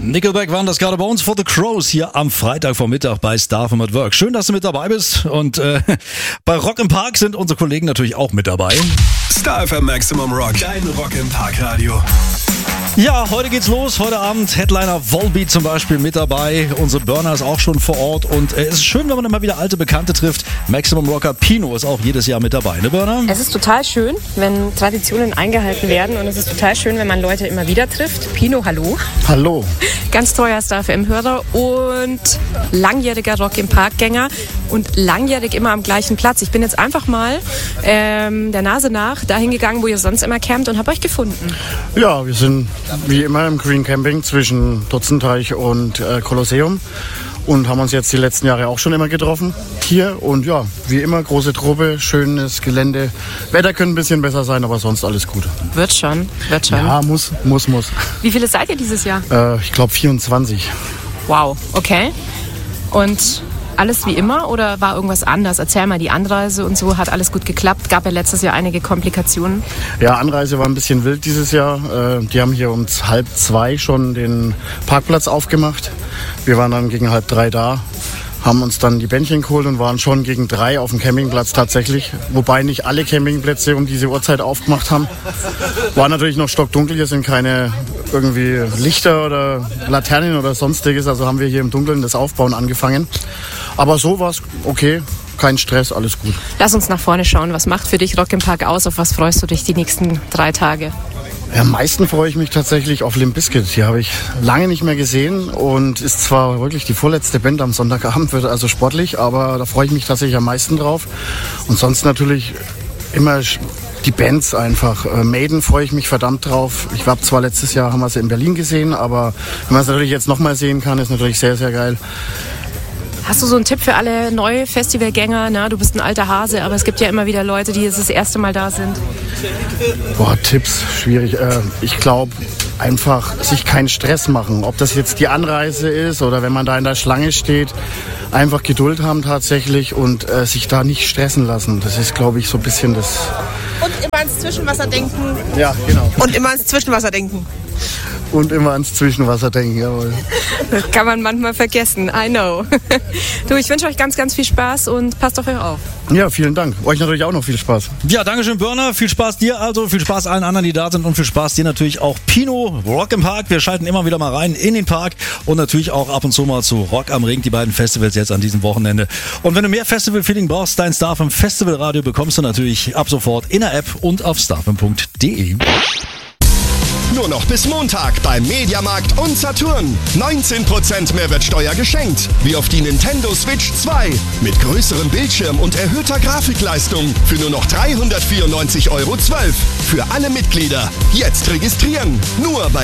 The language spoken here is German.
Nickelback waren das gerade bei uns for the Crows hier am Freitagvormittag bei Star FM at Work. Schön, dass du mit dabei bist und bei Rock im Park sind unsere Kollegen natürlich auch mit dabei. Star FM Maximum Rock, dein Rock im Park Radio. Ja, heute geht's los. Heute Abend Headliner Volbeat zum Beispiel mit dabei. Unsere Burner ist auch schon vor Ort und es ist schön, wenn man immer wieder alte Bekannte trifft. Maximum Rocker Pino ist auch jedes Jahr mit dabei, ne Burner? Es ist total schön, wenn Traditionen eingehalten werden und es ist total schön, wenn man Leute immer wieder trifft. Pino, hallo. Hallo. Ganz treuer Star FM-Hörer und langjähriger Rock im Park-Gänger und langjährig immer am gleichen Platz. Ich bin jetzt einfach mal der Nase nach dahin gegangen, wo ihr sonst immer campt und habe euch gefunden. Ja, wir sind wie immer im Green Camping zwischen Dotzenteich und Kolosseum und haben uns jetzt die letzten Jahre auch schon immer getroffen hier. Und ja, wie immer, große Truppe, schönes Gelände. Wetter könnte ein bisschen besser sein, aber sonst alles gut. Wird schon. Ja, muss. Wie viele seid ihr dieses Jahr? Ich glaube 24. Wow, okay. Und alles wie immer oder war irgendwas anders? Erzähl mal, die Anreise und so, hat alles gut geklappt? Gab ja letztes Jahr einige Komplikationen. Ja, Anreise war ein bisschen wild dieses Jahr. Die haben hier um 1:30 schon den Parkplatz aufgemacht. Wir waren dann gegen 2:30 da, haben uns dann die Bändchen geholt und waren schon gegen 3 auf dem Campingplatz tatsächlich. Wobei nicht alle Campingplätze um diese Uhrzeit aufgemacht haben. War natürlich noch stockdunkel, hier sind keine irgendwie Lichter oder Laternen oder sonstiges. Also haben wir hier im Dunkeln das Aufbauen angefangen. Aber so war es okay, kein Stress, alles gut. Lass uns nach vorne schauen. Was macht für dich Rock im Park aus? Auf was freust du dich die nächsten 3 Tage? Ja, am meisten freue ich mich tatsächlich auf Limp Bizkit. Die habe ich lange nicht mehr gesehen und ist zwar wirklich die vorletzte Band am Sonntagabend, wird also sportlich, aber da freue ich mich tatsächlich am meisten drauf. Und sonst natürlich immer die Bands einfach. Maiden freue ich mich verdammt drauf. Ich habe zwar letztes Jahr, haben wir sie in Berlin gesehen, aber wenn man es natürlich jetzt nochmal sehen kann, ist natürlich sehr, sehr geil. Hast du so einen Tipp für alle neue Festivalgänger? Na, du bist ein alter Hase, aber es gibt ja immer wieder Leute, die jetzt das erste Mal da sind. Boah, Tipps, schwierig. Ich glaube, einfach sich keinen Stress machen. Ob das jetzt die Anreise ist oder wenn man da in der Schlange steht, einfach Geduld haben tatsächlich und sich da nicht stressen lassen. Das ist, glaube ich, so ein bisschen das... Und immer ans Zwischenwasser denken. Ja, genau. Und immer ans Zwischenwasser denken. Und immer ans Zwischenwasser denken, jawohl. Das kann man manchmal vergessen, I know. Du, ich wünsche euch ganz, ganz viel Spaß und passt auf euch auf. Ja, vielen Dank. Euch natürlich auch noch viel Spaß. Ja, dankeschön Burner, viel Spaß dir also, viel Spaß allen anderen, die da sind und viel Spaß dir natürlich auch Pino, Rock im Park. Wir schalten immer wieder mal rein in den Park und natürlich auch ab und zu mal zu Rock am Ring, die beiden Festivals jetzt an diesem Wochenende. Und wenn du mehr Festival-Feeling brauchst, dein Star FM Festivalradio bekommst du natürlich ab sofort in der App und auf starfm.de. Nur noch bis Montag beim Mediamarkt und Saturn. 19% Mehrwertsteuer geschenkt. Wie auf die Nintendo Switch 2. Mit größerem Bildschirm und erhöhter Grafikleistung. Für nur noch 394,12 €. Für alle Mitglieder. Jetzt registrieren. Nur bei